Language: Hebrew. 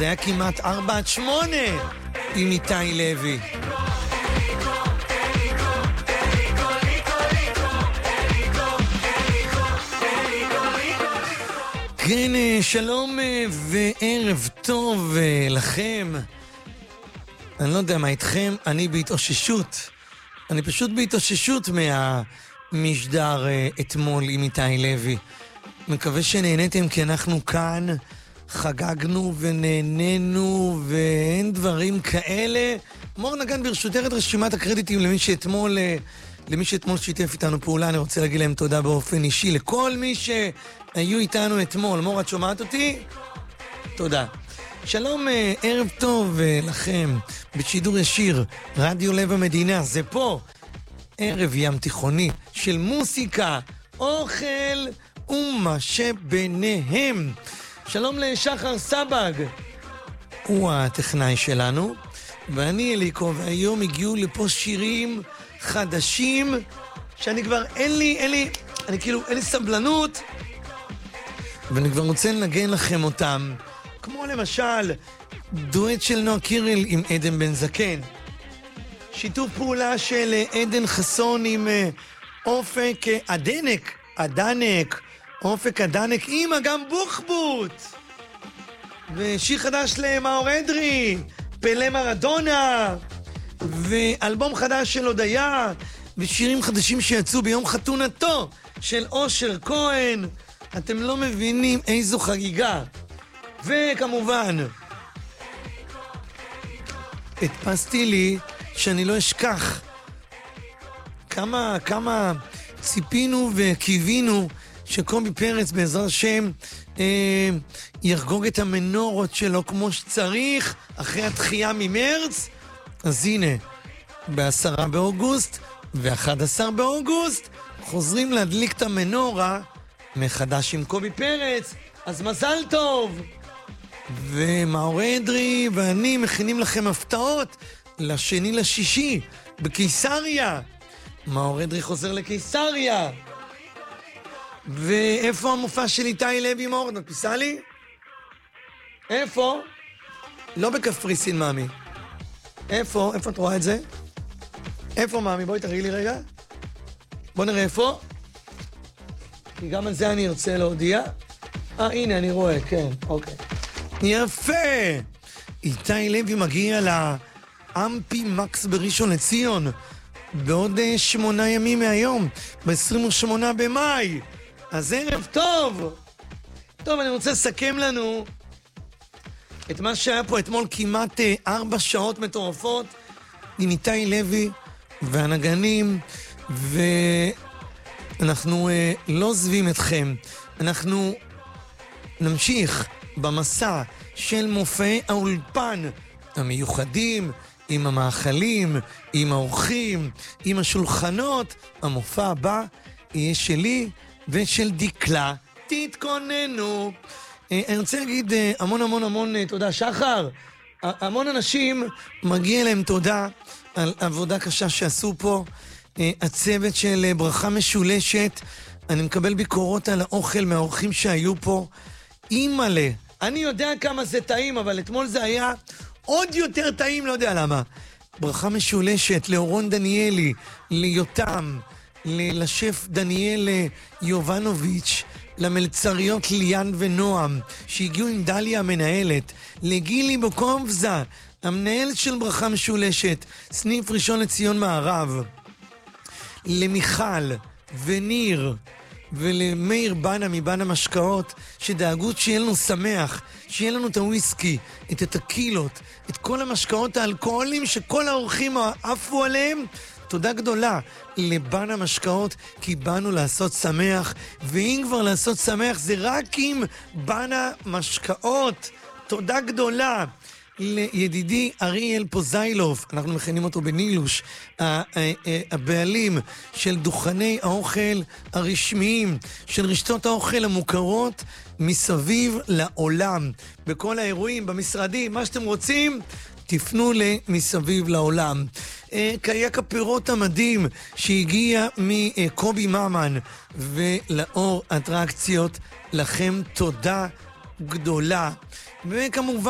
זה היה כמעט 4-8 עם איתי לוי. כן, שלום וערב טוב לכם. אני לא יודע מה איתכם, אני בהתאוששות. אני פשוט בהתאוששות מהמשדר אתמול עם איתי לוי. מקווה שנהניתם, כי אנחנו כאן חגגנו ונהנינו ואין דברים כאלה. מור נגן, ברשותך את רשימת הקרדיטים למי שאתמול שיתף איתנו פעולה. אני רוצה להגיד להם תודה באופן אישי לכל מי שהיו איתנו אתמול. מור, את שומעת אותי? תודה. שלום, ערב טוב לכם בשידור ישיר, רדיו לב המדינה. זה פה ערב ים תיכוני של מוסיקה, אוכל ומה שביניהם. שלום לשחר סבג, הוא הטכנאי שלנו, ואני אליקו, והיום הגיעו לפה שירים חדשים שאני כבר אין לי סבלנות, ואני כבר רוצה לנגן לכם אותם, כמו למשל דואט של נועה קירל עם עדן בן זקן, שיתוף פעולה של עדן חסון עם אופק אופק עדנק עם אגם בוחבוט, ושיר חדש למאור אדרי, פלא מרדונה, ואלבום חדש של הודיה, ושירים חדשים שיצאו ביום חתונתו של אושר כהן. אתם לא מבינים איזו חגיגה. וכמובן הדפסתי לי שאני לא אשכח כמה ציפינו וקיווינו שקובי פרץ בעזרת השם יחגוג את המנורות שלו כמו שצריך אחרי התחייה ממרץ. אז הנה, ב10 באוגוסט ו11 באוגוסט חוזרים להדליק את המנורה מחדש עם קובי פרץ. אז מזל טוב. ומאור אדרי ואני מכינים לכם הפתעות ל2/6 בקיסריה. מאור אדרי חוזר לקיסריה. ואיפה המופע של איתי לוי, מאור? את מדפיסה לי? איפה? לא בקפריסין, מאמי. איפה את רואה את זה? איפה, מאמי? בואי תראי לי רגע. בוא נראה איפה. כי גם על זה אני ארצה להודיע. הנה, אני רואה, כן, אוקיי. יפה! איתי לוי מגיע לאמפי מקס בראשון לציון בעוד 8 ימים מהיום, ב-28 במאי. אז ערב טוב! טוב, אני רוצה לסכם לנו את מה שהיה פה אתמול, כמעט 4 שעות מטורפות עם איתי לוי והנגנים, ואנחנו לא עוזבים אתכם. אנחנו נמשיך במסע של מופעי האולפן המיוחדים, עם המאכלים, עם האורחים, עם השולחנות. המופע הבא יהיה שלי ושל דיקלה. תתכוננו. אני רוצה להגיד המון תודה. שחר, המון אנשים מגיע להם תודה על עבודה קשה שעשו פה. הצוות של ברכה משולשת, אני מקבל ביקורות על האוכל מהאורחים שהיו פה. אימאלה, אני יודע כמה זה טעים, אבל אתמול זה היה עוד יותר טעים, לא יודע למה. ברכה משולשת לאורון דניאלי, ליותם, לשף דניאל יובנוביץ', למלצריות ליאן ונועם, שהגיעו עם דליה המנהלת, לגילי בוקובזה, המנהלת של ברכה משולשת, סניף ראשון לציון מערב, למיכל וניר, ולמאיר בנה מבנה משקאות, שדאגו שיהיה לנו שמח, שיהיה לנו את הוויסקי, את הטקילות, את כל המשקאות האלכוהולים שכל האורחים עפו עליהם. תודה גדולה לבנה משקאות, כי באנו לעשות שמח, ואם כבר לעשות שמח זה רק עם בנה משקאות. תודה גדולה לידידי אריאל פוזיילוב, אנחנו מכנים אותו בנילוש, הבעלים של דוכני האוכל הרשמיים, של רשתות האוכל המוכרות מסביב לעולם, בכל האירועים, במשרדים, מה שאתם רוצים, תפנו למסביב לעולם. קייק הפירות המדהים שהגיע מקובי ממן ולאור אטרקציות, לכם תודה גדולה. וכמובן